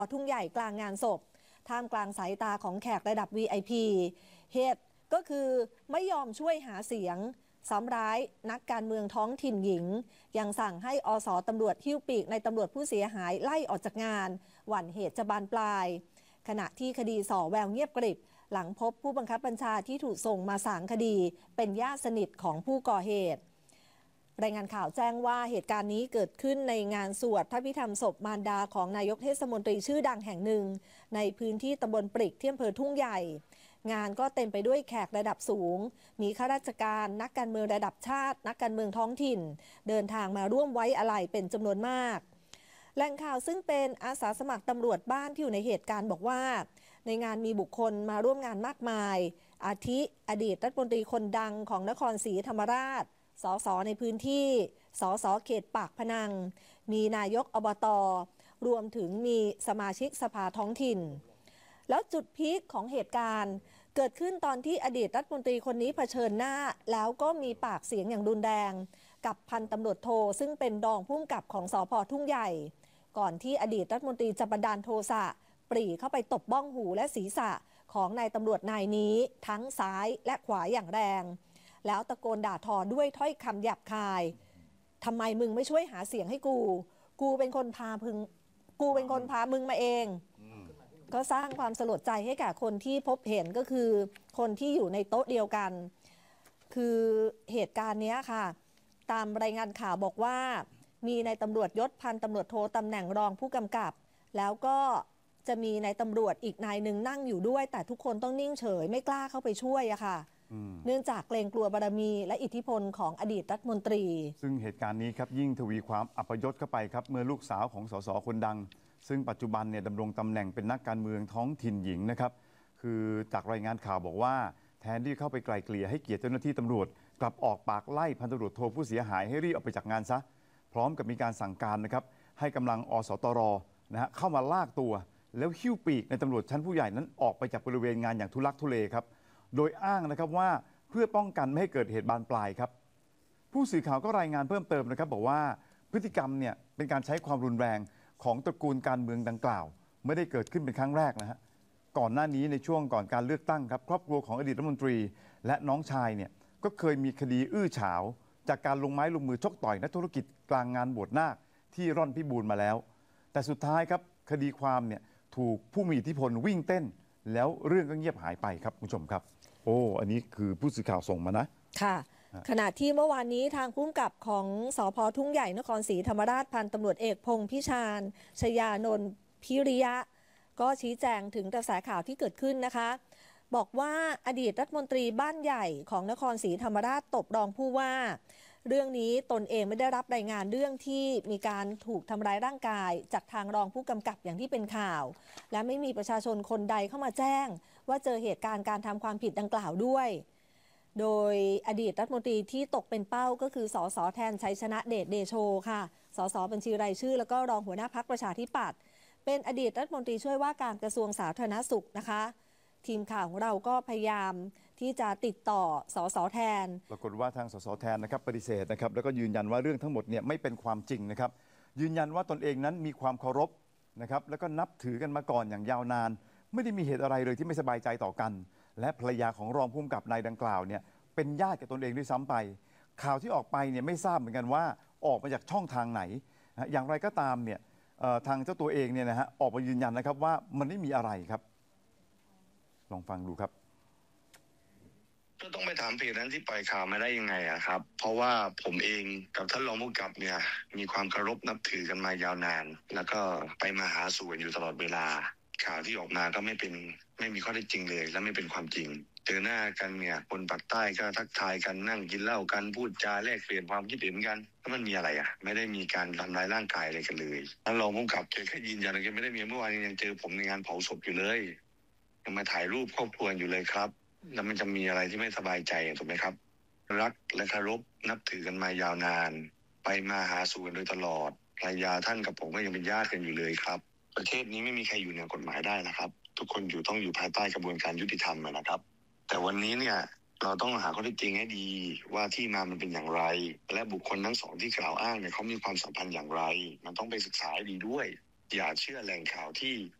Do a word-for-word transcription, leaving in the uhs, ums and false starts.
ทุ่งใหญ่กลางงานศพท่ามกลางสายตาของแขกระดับ วี ไอ พี เหตุก็คือไม่ยอมช่วยหาเสียงซ้ำร้ายนักการเมืองท้องถิ่นหญิงยังสั่งให้อส.ตำรวจหิ้วปีกในตำรวจผู้เสียหายไล่ออกจากงานหวั่นเหตุจะบานปลายขณะที่คดีส่อแววเงียบกริบหลังพบผู้บังคับบัญชาที่ถูกส่งมาสางคดีเป็นญาติสนิทของผู้ก่อเหตุรายงานข่าวแจ้งว่าเหตุการณ์นี้เกิดขึ้นในงานสวดพระพิธรรมศพมารดาของนายกเทศมนตรีชื่อดังแห่งหนึ่งในพื้นที่ตำบลปริกที่อำเภอทุ่งใหญ่งานก็เต็มไปด้วยแขกระดับสูงมีข้าราชการนักการเมืองระดับชาตินักการเมืองท้องถิ่นเดินทางมาร่วมไว้อาลัยเป็นจำนวนมากแหล่งข่าวซึ่งเป็นอาสาสมัครตำรวจบ้านที่อยู่ในเหตุการณ์บอกว่าในงานมีบุคคลมาร่วมงานมากมายอาทิอดีตรัฐมนตรีคนดังของนครศรีธรรมราชสสในพื้นที่สสเขตปากพนังมีนายกอบต.รวมถึงมีสมาชิกสภาท้องถิ่นแล้วจุดพีคของเหตุการณ์เกิดขึ้นตอนที่อดีตรัฐมนตรีคนนี้เผชิญหน้าแล้วก็มีปากเสียงอย่างรุนแรงกับพันตำรวจโทซึ่งเป็นรองผู้กำกับของสภ.ทุ่งใหญ่ก่อนที่อดีตรัฐมนตรีจะบันดาลโทสะปรีเข้าไปตบบ้องหูและศีรษะของนายตำรวจนายนี้ทั้งซ้ายและขวาอย่างแรงแล้วตะโกนด่าทอด้วยถ้อยคำหยาบคายทำไมมึงไม่ช่วยหาเสียงให้กูกูเป็นคนพาพึงกูเป็นคนพามึงมาเองก็สร้างความสลดใจให้แก่คนที่พบเห็นก็คือคนที่อยู่ในโต๊ะเดียวกันคือเหตุการณ์นี้ค่ะตามรายงานข่าวบอกว่ามีนายตำรวจยศพันตำรวจโทตำแหน่งรองผู้กำกับแล้วก็จะมีนายตำรวจอีกนายหนึ่งนั่งอยู่ด้วยแต่ทุกคนต้องนิ่งเฉยไม่กล้าเข้าไปช่วยอะค่ะเนื่องจากเกรงกลัวบารมีและอิทธิพลของอดีตรัฐมนตรีซึ่งเหตุการณ์นี้ครับยิ่งทวีความอัปยศเข้าไปครับเมื่อลูกสาวของสสคนดังซึ่งปัจจุบันเนี่ยดำรงตำแหน่งเป็นนักการเมืองท้องถิ่นหญิงนะครับคือจากรายงานข่าวบอกว่าแทนที่เข้าไปไกลเกลี่ยให้เกียรติเจ้าหน้าที่ตำรวจกลับออกปากไล่พันตำรวจโทผู้เสียหายให้รีบออกไปจากงานซะพร้อมกับมีการสั่งการนะครับให้กำลังอสตรนะฮะเข้ามาลากตัวแล้วหิ้วปีกในตำรวจชั้นผู้ใหญ่นั้นออกไปจากบริเวณงานอย่างทุลักทุเลครับโดยอ้างนะครับว่าเพื่อป้องกันไม่ให้เกิดเหตุบานปลายครับผู้สื่อข่าวก็รายงานเพิ่มเติมนะครับบอกว่าพฤติกรรมเนี่ยเป็นการใช้ความรุนแรงของตระกูลการเมืองดังกล่าวไม่ได้เกิดขึ้นเป็นครั้งแรกนะฮะก่อนหน้านี้ในช่วงก่อนการเลือกตั้งครับครอบครัวของอดีตรัฐมนตรีและน้องชายเนี่ยก็เคยมีคดีอื้อฉาวจากการลงไม้ลงมือชกต่อยนักธุรกิจกลางงานบวชนาคที่ร่อนพิบูลมาแล้วแต่สุดท้ายครับคดีความเนี่ยถูกผู้มีอิทธิพลวิ่งเต้นแล้วเรื่องก็เงียบหายไปครับคุณผู้ชมครับโอ้อันนี้คือผู้สื่อข่าวส่งมานะค่ะขณะที่เมื่อวานนี้ทางผู้กำกับของสภ.ทุ่งใหญ่นครศรีธรรมราชพันตำรวจเอกพงษ์พิชาญชยานนท์พิริยะก็ชี้แจงถึงกระแสข่าวที่เกิดขึ้นนะคะบอกว่าอดีตรัฐมนตรีบ้านใหญ่ของนครศรีธรรมราชตบรองผู้ว่าเรื่องนี้ตนเองไม่ได้รับรายงานเรื่องที่มีการถูกทำร้ายร่างกายจากทางรองผู้กำกับอย่างที่เป็นข่าวและไม่มีประชาชนคนใดเข้ามาแจ้งว่าเจอเหตุการณ์การทำความผิดดังกล่าวด้วยโดยอดีตรัฐมนตรีที่ตกเป็นเป้าก็คือสสแทนชัยชนะเดชเดโชค่ะสสบัญชีรายชื่อแล้วก็รองหัวหน้าพรรคประชาธิปัตย์เป็นอดีตรัฐมนตรีช่วยว่าการกระทรวงสาธารณสุขนะคะทีมข่าวของเราก็พยายามที่จะติดต่อสสแทนปรากฏว่าทางสสแทนนะครับปฏิเสธนะครับแล้วก็ยืนยันว่าเรื่องทั้งหมดเนี่ยไม่เป็นความจริงนะครับยืนยันว่าตนเองนั้นมีความเคารพนะครับแล้วก็นับถือกันมาก่อนอย่างยาวนานไม่ได้มีเหตุอะไรเลยที่ไม่สบายใจต่อกันและภรรยาของรองผู้กำกับนายดังกล่าวเนี่ยเป็นญาติกับตนเองด้วยซ้ำไปข่าวที่ออกไปเนี่ยไม่ทราบเหมือนกันว่าออกมาจากช่องทางไหนอย่างไรก็ตามเนี่ยทางเจ้าตัวเองเนี่ยนะฮะออกมายืนยันนะครับว่ามันไม่มีอะไรครับลองฟังดูครับก็ต้องไปถามเพจนั้นที่ปล่อยข่าวมาได้ยังไงอะครับเพราะว่าผมเองกับท่านรองผู้กำกับเนี่ยมีความเคารพนับถือกันมายาวนานแล้วก็ไปมาหาสู่กันอยู่ตลอดเวลาข่าวที่ออกมาก็ไม่เป็นไม่มีข้อเท็จจริงเลยและไม่เป็นความจริงเจอหน้ากันเนี่ยคนปากใต้ก็ทักทายกันนั่งกินเหล้ากันพูดจาแลกเปลี่ยนความคิดเห็นกันแล้วมันมีอะไรอะไม่ได้มีการทำร้ายร่างกายอะไรกันเลยท่านรองผู้กำกับแกแค่ยืนยันว่าแกไม่ได้มีเมื่อวานยังเจอผมในงานเผาศพอยู่เลยยังมาถ่ายรูปครอบครัวอยู่เลยครับแล้วมันจะมีอะไรที่ไม่สบายใจถูกไหมครับรักและเคารพนับถือกันมายาวนานไปมาหาสู่กันโดยตลอดภรรยาท่านกับผมก็ยังเป็นญาติกันอยู่เลยครับประเทศนี้ไม่มีใครอยู่เหนือกฎหมายได้นะครับทุกคนอยู่ต้องอยู่ภายใต้กระบวนการยุติธรรมนะครับแต่วันนี้เนี่ยเราต้องหาข้อเท็จจริงให้ดีว่าที่มามันเป็นอย่างไรและบุคคลทั้งสองที่กล่าวอ้างเนี่ยเขามีความสัมพันธ์อย่างไรมันต้องไปศึกษาให้ดีด้วยอย่าเชื่อแหล่งข่าวที่